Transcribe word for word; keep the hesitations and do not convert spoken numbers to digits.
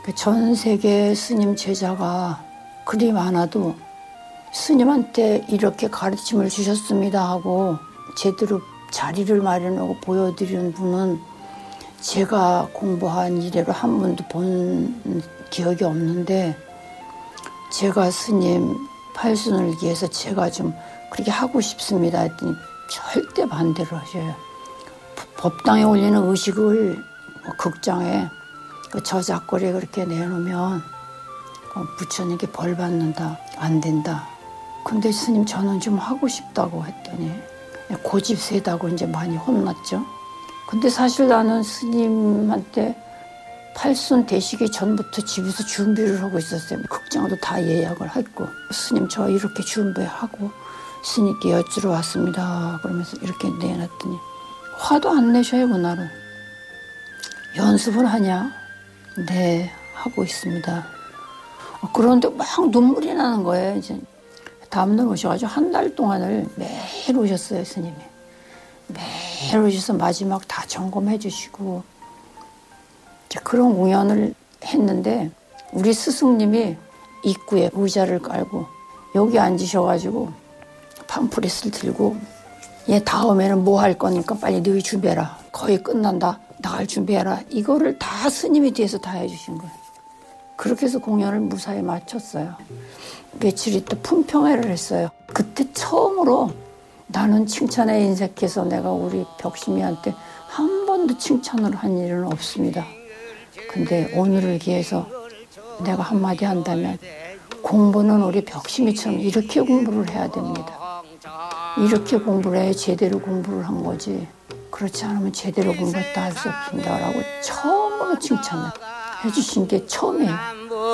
전 세계 스님 제자가 그리 많아도 스님한테 이렇게 가르침을 주셨습니다 하고 제대로 자리를 마련하고 보여드리는 분은 제가 공부한 이래로 한 번도 본 기억이 없는데, 제가 스님 팔순을 위해서 제가 좀 그렇게 하고 싶습니다 했더니 절대 반대를 하셔요. 법당에 올리는 의식을 극장에 그 저작거리에 그렇게 내놓으면 부처님께 벌 받는다, 안 된다. 근데 스님 저는 좀 하고 싶다고 했더니 고집 세다고 이제 많이 혼났죠. 근데 사실 나는 스님한테 팔순 되시기 전부터 집에서 준비를 하고 있었어요. 극장도 다 예약을 했고, 스님 저 이렇게 준비하고 스님께 여쭈러 왔습니다 그러면서 이렇게 내놨더니 화도 안 내셔요. 그날은 연습을 하냐? 네, 하고 있습니다. 그런데 막 눈물이 나는 거예요. 이제 다음날 오셔가지고 한 달 동안을 매일 오셨어요. 스님이 매일 오셔서 마지막 다 점검해 주시고 이제 그런 공연을 했는데, 우리 스승님이 입구에 의자를 깔고 여기 앉으셔가지고 팜프렛을 들고, 얘 다음에는 뭐 할 거니까 빨리 너희 준비해라, 거의 끝난다, 나갈 준비해라, 이거를 다 스님이 뒤에서 다 해주신 거예요. 그렇게 해서 공연을 무사히 마쳤어요. 며칠 있다 품평회를 했어요. 그때 처음으로 나는 칭찬에 인색해서 내가 우리 벽심이한테 한 번도 칭찬을 한 일은 없습니다. 근데 오늘을 기해서 내가 한마디 한다면, 공부는 우리 벽심이처럼 이렇게 공부를 해야 됩니다. 이렇게 공부를 해야 제대로 공부를 한 거지, 그렇지 않으면 제대로 공부했다 할 수 없습니다 라고 처음으로 칭찬을 해주신 게 처음이에요.